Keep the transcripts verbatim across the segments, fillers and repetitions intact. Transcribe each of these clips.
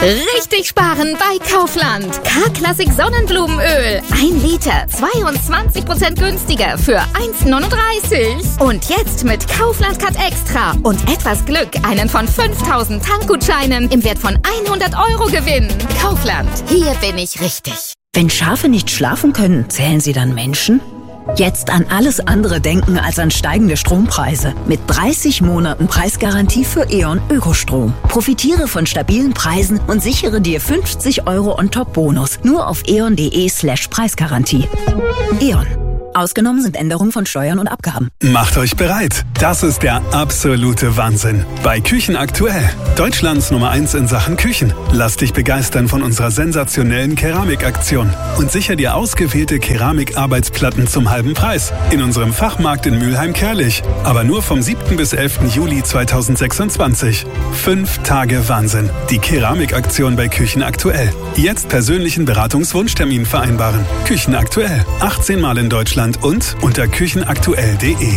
Richtig sparen bei Kaufland. K-Klassik Sonnenblumenöl. Ein Liter, zweiundzwanzig Prozent günstiger für eins neununddreißig. Und jetzt mit Kaufland Cut Extra und etwas Glück einen von fünftausend Tankgutscheinen im Wert von hundert Euro gewinnen. Kaufland, hier bin ich richtig. Wenn Schafe nicht schlafen können, zählen sie dann Menschen? Jetzt an alles andere denken als an steigende Strompreise. Mit dreißig Monaten Preisgarantie für E.ON Ökostrom. Profitiere von stabilen Preisen und sichere dir fünfzig Euro on top Bonus. Nur auf eon.de slash Preisgarantie. E.ON. Ausgenommen sind Änderungen von Steuern und Abgaben. Macht euch bereit. Das ist der absolute Wahnsinn. Bei Küchen aktuell. Deutschlands Nummer eins in Sachen Küchen. Lass dich begeistern von unserer sensationellen Keramikaktion. Und sicher dir ausgewählte Keramikarbeitsplatten zum halben Preis. In unserem Fachmarkt in Mülheim-Kärlich. Aber nur vom siebten bis elften Juli zweitausendsechsundzwanzig. Fünf Tage Wahnsinn. Die Keramikaktion bei Küchen aktuell. Jetzt persönlichen Beratungswunschtermin vereinbaren. Küchen aktuell. achtzehn Mal in Deutschland und unter küchenaktuell punkt de.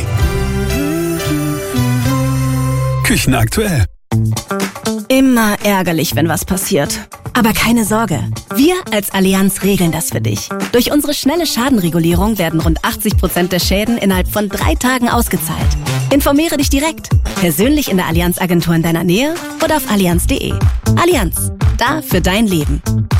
Küchenaktuell. Immer ärgerlich, wenn was passiert. Aber keine Sorge, wir als Allianz regeln das für dich. Durch unsere schnelle Schadenregulierung werden rund achtzig Prozent der Schäden innerhalb von drei Tagen ausgezahlt. Informiere dich direkt, persönlich in der Allianz-Agentur in deiner Nähe oder auf allianz punkt de. Allianz, da für dein Leben.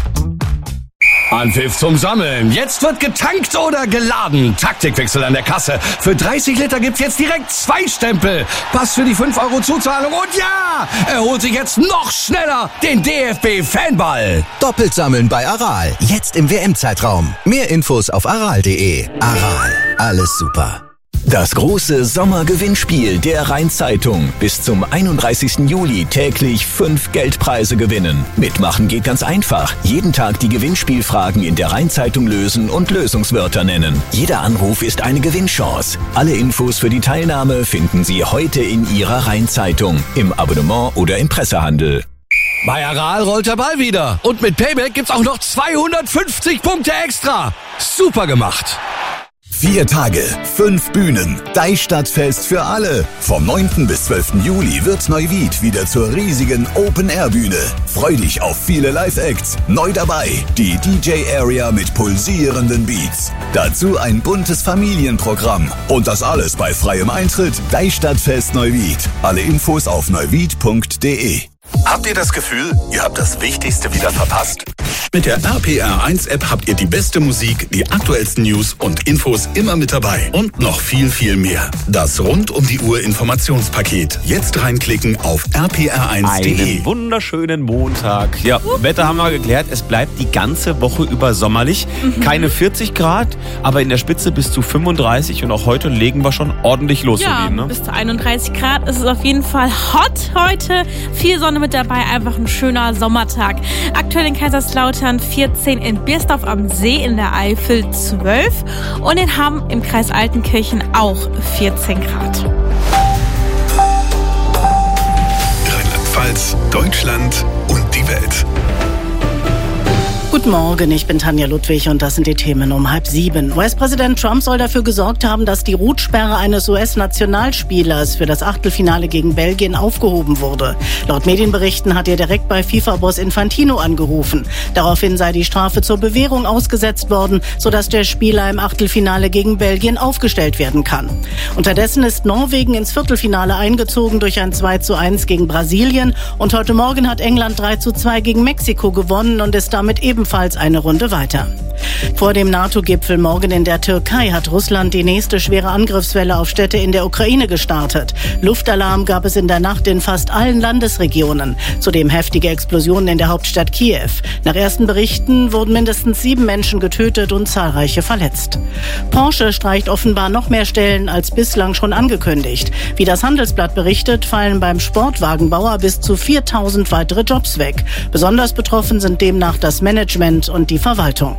Anpfiff zum Sammeln. Jetzt wird getankt oder geladen. Taktikwechsel an der Kasse. Für dreißig Liter gibt's jetzt direkt zwei Stempel. Pass für die fünf Euro Zuzahlung. Und ja, er holt sich jetzt noch schneller den D F B-Fanball. Doppelt sammeln bei Aral. Jetzt im W M-Zeitraum. Mehr Infos auf aral punkt de. Aral. Alles super. Das große Sommergewinnspiel der Rhein-Zeitung. Bis zum einunddreißigsten Juli täglich fünf Geldpreise gewinnen. Mitmachen geht ganz einfach. Jeden Tag die Gewinnspielfragen in der Rhein-Zeitung lösen und Lösungswörter nennen. Jeder Anruf ist eine Gewinnchance. Alle Infos für die Teilnahme finden Sie heute in Ihrer Rhein-Zeitung, im Abonnement oder im Pressehandel. Bei Aral rollt der Ball wieder. Und mit Payback gibt's auch noch zweihundertfünfzig Punkte extra. Super gemacht. Vier Tage, fünf Bühnen, Deichstadtfest für alle. Vom neunten bis zwölften Juli wird Neuwied wieder zur riesigen Open-Air-Bühne. Freu dich auf viele Live-Acts. Neu dabei, die D J-Area mit pulsierenden Beats. Dazu ein buntes Familienprogramm. Und das alles bei freiem Eintritt. Deichstadtfest Neuwied. Alle Infos auf neuwied punkt de. Habt ihr das Gefühl, ihr habt das Wichtigste wieder verpasst? Mit der R P R eins App habt ihr die beste Musik, die aktuellsten News und Infos immer mit dabei. Und noch viel, viel mehr. Das rund um die Uhr Informationspaket. Jetzt reinklicken auf r p r eins punkt de. Einen wunderschönen Montag. Ja, Wetter haben wir geklärt. Es bleibt die ganze Woche über sommerlich. Mhm. Keine vierzig Grad, aber in der Spitze bis zu fünfunddreißig. Und auch heute legen wir schon ordentlich los. Ja, Leben, ne? Bis zu einunddreißig Grad. Es ist auf jeden Fall hot heute. Viel Sonne mit dabei. Einfach ein schöner Sommertag. Aktuell in Kaiserslautern vierzehn, in Birsdorf am See in der Eifel zwölf und in Hamm im Kreis Altenkirchen auch vierzehn Grad. Rheinland-Pfalz, Deutschland und die Welt. Guten Morgen, ich bin Tanja Ludwig und das sind die Themen um halb sieben. U S-Präsident Trump soll dafür gesorgt haben, dass die Route-Sperre eines U S-Nationalspielers für das Achtelfinale gegen Belgien aufgehoben wurde. Laut Medienberichten hat er direkt bei FIFA-Boss Infantino angerufen. Daraufhin sei die Strafe zur Bewährung ausgesetzt worden, sodass der Spieler im Achtelfinale gegen Belgien aufgestellt werden kann. Unterdessen ist Norwegen ins Viertelfinale eingezogen durch ein zwei zu eins gegen Brasilien und heute Morgen hat England drei zu zwei gegen Mexiko gewonnen und ist damit ebenfalls eine Runde weiter. Vor dem NATO-Gipfel morgen in der Türkei hat Russland die nächste schwere Angriffswelle auf Städte in der Ukraine gestartet. Luftalarm gab es in der Nacht in fast allen Landesregionen. Zudem heftige Explosionen in der Hauptstadt Kiew. Nach ersten Berichten wurden mindestens sieben Menschen getötet und zahlreiche verletzt. Porsche streicht offenbar noch mehr Stellen als bislang schon angekündigt. Wie das Handelsblatt berichtet, fallen beim Sportwagenbauer bis zu viertausend weitere Jobs weg. Besonders betroffen sind demnach das Management und die Verwaltung.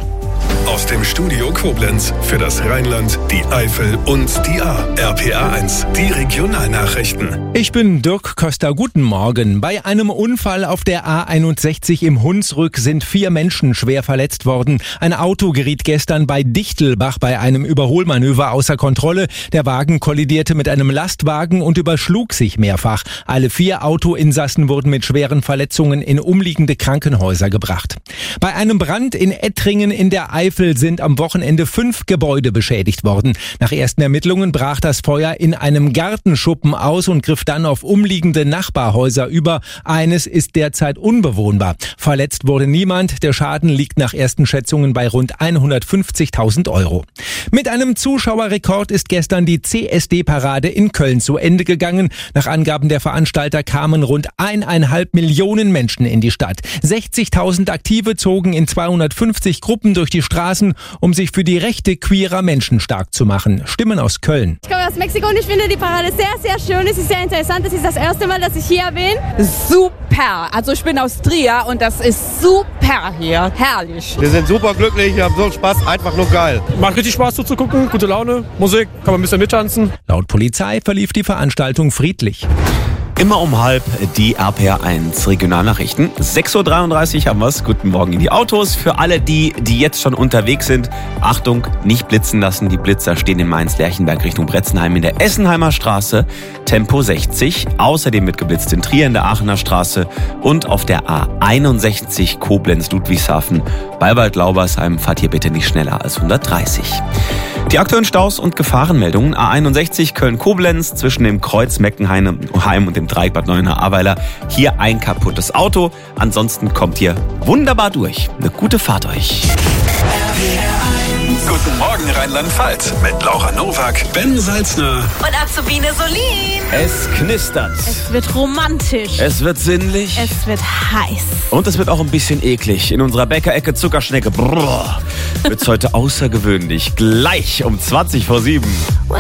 Aus dem Studio Koblenz für das Rheinland, die Eifel und die A. R P A eins, die Regionalnachrichten. Ich bin Dirk Köster, guten Morgen. Bei einem Unfall auf der A einundsechzig im Hunsrück sind vier Menschen schwer verletzt worden. Ein Auto geriet gestern bei Dichtelbach bei einem Überholmanöver außer Kontrolle. Der Wagen kollidierte mit einem Lastwagen und überschlug sich mehrfach. Alle vier Autoinsassen wurden mit schweren Verletzungen in umliegende Krankenhäuser gebracht. Bei einem Brand in Ettringen in der Eifel sind am Wochenende fünf Gebäude beschädigt worden. Nach ersten Ermittlungen brach das Feuer in einem Gartenschuppen aus und griff dann auf umliegende Nachbarhäuser über. Eines ist derzeit unbewohnbar. Verletzt wurde niemand. Der Schaden liegt nach ersten Schätzungen bei rund hundertfünfzigtausend Euro. Mit einem Zuschauerrekord ist gestern die C S D-Parade in Köln zu Ende gegangen. Nach Angaben der Veranstalter kamen rund eineinhalb Millionen Menschen in die Stadt. sechzigtausend Aktive zogen in zweihundertfünfzig Gruppen durch die Straßen, um sich für die Rechte queerer Menschen stark zu machen. Stimmen aus Köln. Ich komme aus Mexiko und ich finde die Parade sehr, sehr schön. Es ist sehr interessant. Es ist das erste Mal, dass ich hier bin. Super. Also ich bin aus Trier und das ist super hier. Herrlich. Wir sind super glücklich, wir haben so Spaß, einfach nur geil. Macht richtig Spaß zuzugucken, gute Laune, Musik, kann man ein bisschen mittanzen. Laut Polizei verlief die Veranstaltung friedlich. Immer um halb die R P A eins Regionalnachrichten. sechs Uhr dreiunddreißig haben wir's. Guten Morgen in die Autos. Für alle die, die jetzt schon unterwegs sind, Achtung, nicht blitzen lassen. Die Blitzer stehen in Mainz-Lerchenberg Richtung Bretzenheim in der Essenheimer Straße. Tempo sechzig. Außerdem wird geblitzt in Trier in der Aachener Straße und auf der A einundsechzig Koblenz-Ludwigshafen. Bei Wald-Laubersheim fahrt ihr bitte nicht schneller als hundertdreißig. Die aktuellen Staus und Gefahrenmeldungen. A einundsechzig Köln-Koblenz zwischen dem Kreuz Meckenheim und dem Dreieck Bad Neuenahr-Ahrweiler. Hier ein kaputtes Auto. Ansonsten kommt ihr wunderbar durch. Eine gute Fahrt euch. Guten Morgen Rheinland-Pfalz mit Laura Nowak, Ben Salzner Und Azubine Solin. Es knistert. Es wird romantisch. Es wird sinnlich. Es wird heiß. Und es wird auch ein bisschen eklig. In unserer Bäckerecke Zuckerschnecke brrr, wird's heute außergewöhnlich. Gleich um zwanzig vor sieben.